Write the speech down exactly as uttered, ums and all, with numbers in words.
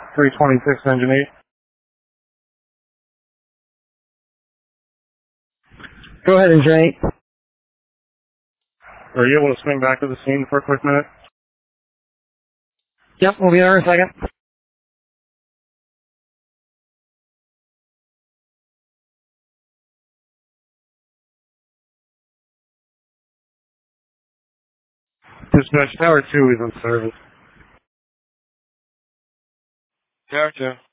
three twenty-six, engine eight. Go ahead, engine eight. Are you able to swing back to the scene for a quick minute? Yep, we'll be there in a second. Dispatch, Tower two is in service. Tower two.